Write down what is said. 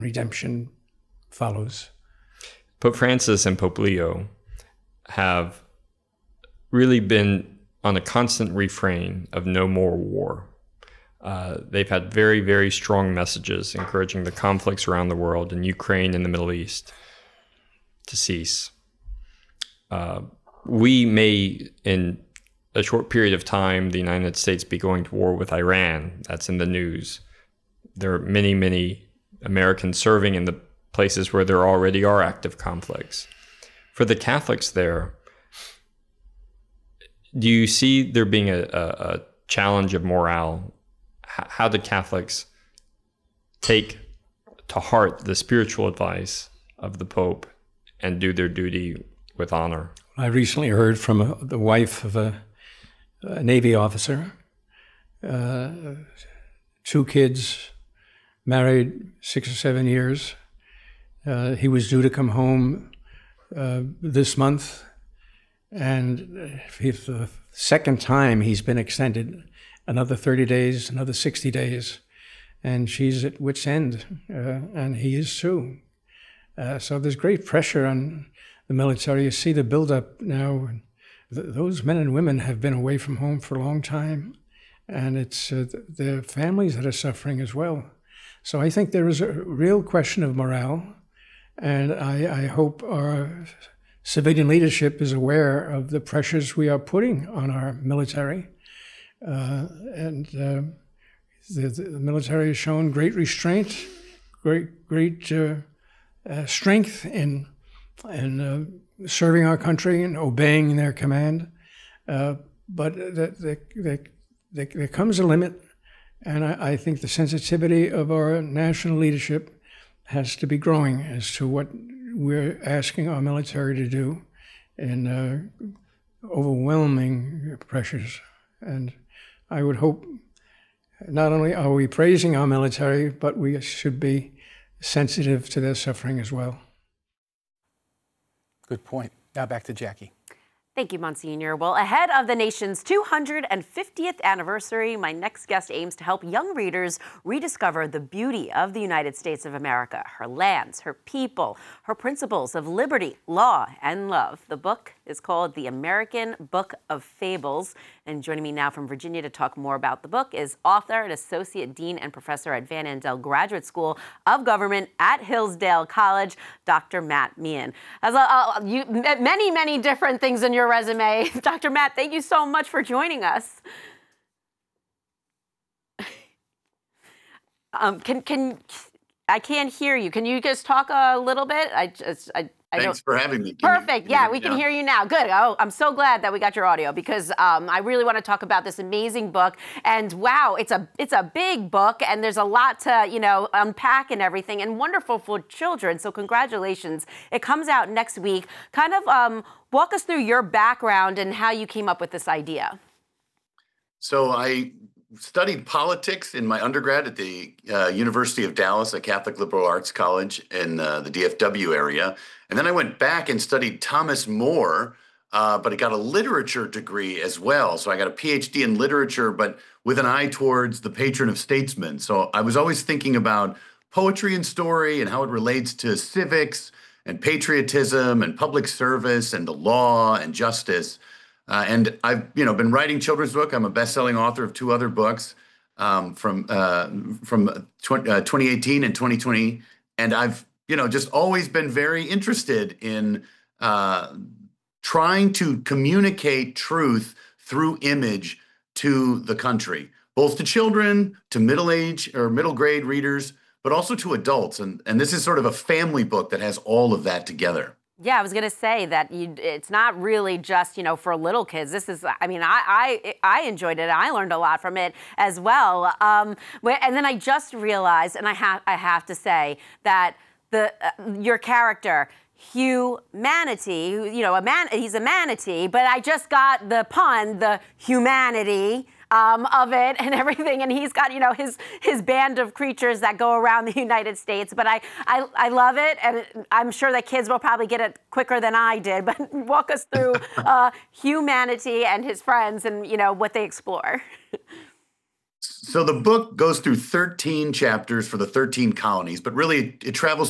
redemption follows. Pope Francis and Pope Leo have really been on a constant refrain of no more war. They've had very, very strong messages encouraging the conflicts around the world, in Ukraine and the Middle East, to cease. We may, in a short period of time, the United States be going to war with Iran. That's in the news. There are many, many Americans serving in the places where there already are active conflicts. For the Catholics there, do you see there being a challenge of morale? How do Catholics take to heart the spiritual advice of the Pope and do their duty with honor? I recently heard from the wife of a Navy officer, 2 kids, married 6 or 7 years. He was due to come home this month, and for the second time he's been extended another 30 days, another 60 days, and she's at wit's end, and he is too. So there's great pressure on the military. You see the buildup now. Those men and women have been away from home for a long time, and it's their families that are suffering as well. So I think there is a real question of morale, and I hope our civilian leadership is aware of the pressures we are putting on our military. The military has shown great restraint, great strength in serving our country and obeying their command. But there comes a limit, and I think the sensitivity of our national leadership has to be growing as to what we're asking our military to do in overwhelming pressures. And I would hope not only are we praising our military, but we should be sensitive to their suffering as well. Good point. Now back to Jackie. Thank you, Monsignor. Well, ahead of the nation's 250th anniversary, my next guest aims to help young readers rediscover the beauty of the United States of America, her lands, her people, her principles of liberty, law, and love. The book is called The American Book of Fables. And joining me now from Virginia to talk more about the book is author and associate dean and professor at Van Andel Graduate School of Government at Hillsdale College, Dr. Matt Meehan. As many, many different things in your resume. Dr. Matt, thank you so much for joining us. I can't hear you. Can you just talk a little bit? Thanks for having me. Perfect. Yeah, we can hear you now. Good. Oh, I'm so glad that we got your audio because I really want to talk about this amazing book. And wow, it's a big book, and there's a lot to unpack and everything, and wonderful for children. So congratulations. It comes out next week. Kind of walk us through your background and how you came up with this idea. So I studied politics in my undergrad at the University of Dallas, a Catholic liberal arts college in the DFW area. And then I went back and studied Thomas More, but I got a literature degree as well. So I got a PhD in literature, but with an eye towards the patron of statesmen. So I was always thinking about poetry and story and how it relates to civics and patriotism and public service and the law and justice. And I've been writing children's book. I'm a best-selling author of 2 other books from 2018 and 2020. And I've just always been very interested in trying to communicate truth through image to the country, both to children, to middle-age or middle-grade readers, but also to adults. And this is sort of a family book that has all of that together. Yeah, I was going to say that it's not really just, for little kids. This is, I enjoyed it. I learned a lot from it as well. And then I just realized, and I have to say that your character, Humanity, he's a manatee, but I just got the pun, the humanity of it and everything, and he's got his band of creatures that go around the United States. But I love it, and I'm sure that kids will probably get it quicker than I did. But walk us through Humanity and his friends and what they explore. So the book goes through 13 chapters for the 13 colonies, but really it travels